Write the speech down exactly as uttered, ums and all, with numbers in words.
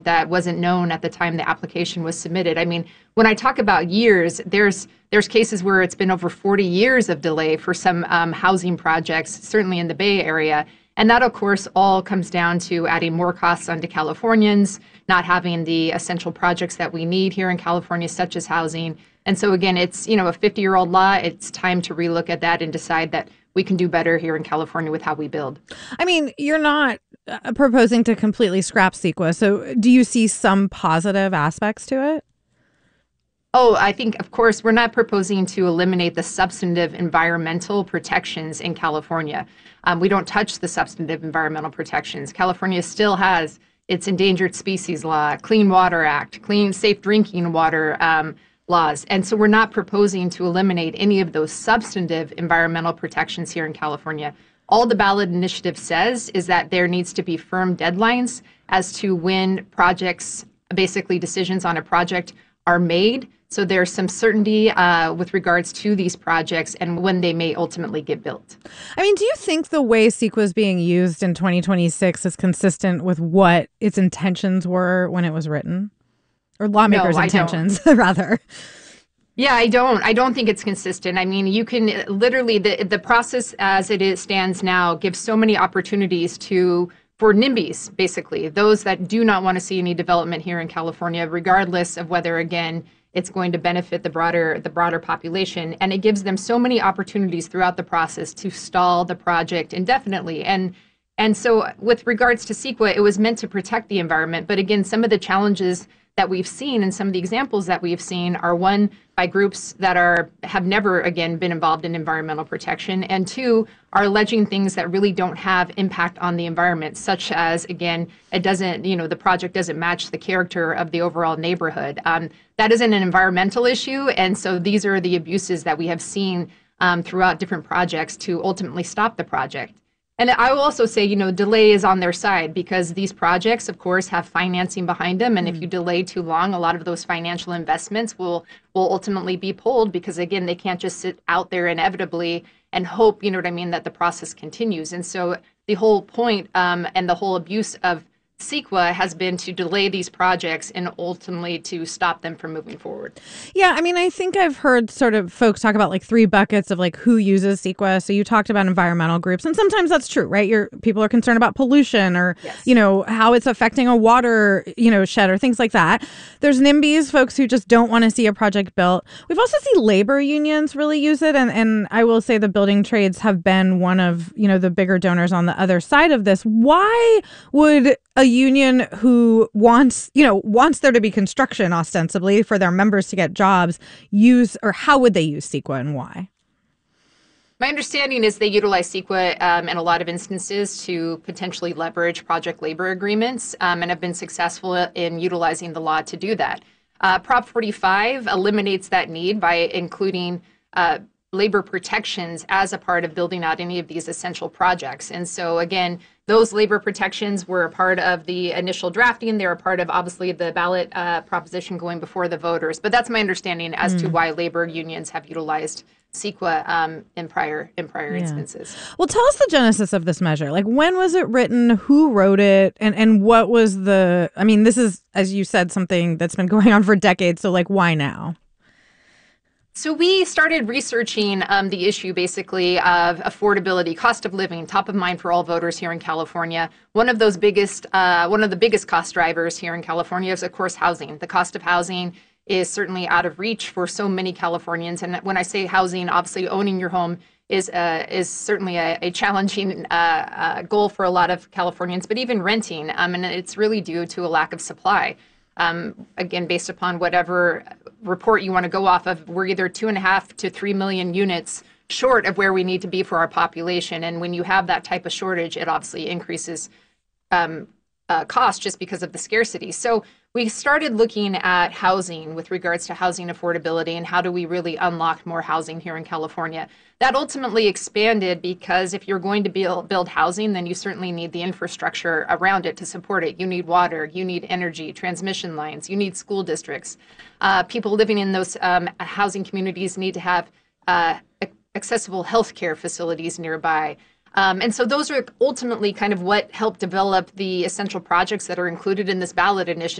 that wasn't known at the time the application was submitted. I mean, when I talk about years, there's there's cases where it's been over forty years of delay for some um, housing projects, certainly in the Bay Area. And that, of course, all comes down to adding more costs onto Californians, not having the essential projects that we need here in California, such as housing. And so, again, it's, you know, a fifty-year-old law. It's time to relook at that and decide that we can do better here in California with how we build. I mean, you're not uh, proposing to completely scrap CEQA. So do you see some positive aspects to it? Oh, I think, of course, we're not proposing to eliminate the substantive environmental protections in California. Um, we don't touch the substantive environmental protections. California still has its Endangered Species Law, Clean Water Act, Clean Safe Drinking Water um, laws. And so we're not proposing to eliminate any of those substantive environmental protections here in California. All the ballot initiative says is that there needs to be firm deadlines as to when projects, basically decisions on a project, are made. So there's some certainty uh, with regards to these projects and when they may ultimately get built. I mean, do you think the way CEQA is being used in twenty twenty-six is consistent with what its intentions were when it was written? Or lawmakers' No, intentions, rather? Yeah, I don't. I don't think it's consistent. I mean, you can literally, the the process as it is stands now gives so many opportunities to for NIMBYs, basically, those that do not want to see any development here in California, regardless of whether, again, it's going to benefit the broader the broader population. And it gives them so many opportunities throughout the process to stall the project indefinitely. And and so with regards to CEQA, it was meant to protect the environment. But again, some of the challenges that we've seen and some of the examples that we've seen are, one, by groups that are have never, again, been involved in environmental protection, and two, are alleging things that really don't have impact on the environment, such as, again, it doesn't, you know, the project doesn't match the character of the overall neighborhood. Um, that isn't an environmental issue, and so these are the abuses that we have seen um, throughout different projects to ultimately stop the project. And I will also say, you know, delay is on their side because these projects, of course, have financing behind them. And mm. if you delay too long, a lot of those financial investments will will ultimately be pulled because, again, they can't just sit out there inevitably and hope, you know what I mean, that the process continues. And so the whole point um, and the whole abuse of CEQA has been to delay these projects and ultimately to stop them from moving forward. Yeah, I mean, I think I've heard sort of folks talk about like three buckets of like who uses CEQA. So you talked about environmental groups, and sometimes that's true, right? Your people are concerned about pollution or, yes. you know, how it's affecting a water, you know, shed or things like that. There's NIMBYs, folks who just don't want to see a project built. We've also seen labor unions really use it. And, and I will say the building trades have been one of, you know, the bigger donors on the other side of this. Why would a union who wants, you know, wants there to be construction ostensibly for their members to get jobs use, or how would they use CEQA and why? My understanding is they utilize CEQA um, in a lot of instances to potentially leverage project labor agreements um, and have been successful in utilizing the law to do that. Uh, Prop forty-five eliminates that need by including uh, labor protections as a part of building out any of these essential projects. And so, again, those labor protections were a part of the initial drafting. They're a part of, obviously, the ballot uh, proposition going before the voters. But that's my understanding as mm. to why labor unions have utilized CEQA um, in prior in prior yeah. instances. Well, tell us the genesis of this measure. Like, when was it written? Who wrote it? And and what was the? I mean, this is, as you said, something that's been going on for decades. So, like, why now? So we started researching um, the issue basically of affordability, cost of living, top of mind for all voters here in California. One of those biggest, uh, one of the biggest cost drivers here in California is, of course, housing. The cost of housing is certainly out of reach for so many Californians. And when I say housing, obviously owning your home is uh, is certainly a, a challenging uh, uh, goal for a lot of Californians, but even renting, um, and it's really due to a lack of supply. Um, again, based upon whatever report you want to go off of, we're either two and a half to three million units short of where we need to be for our population. And when you have that type of shortage, it obviously increases um, uh, cost just because of the scarcity. So we started looking at housing with regards to housing affordability and how do we really unlock more housing here in California. That ultimately expanded because if you're going to build, build housing, then you certainly need the infrastructure around it to support it. You need water, you need energy, transmission lines, you need school districts. Uh, people living in those um, housing communities need to have uh, accessible healthcare facilities nearby. Um, and so those are ultimately kind of what helped develop the essential projects that are included in this ballot initiative.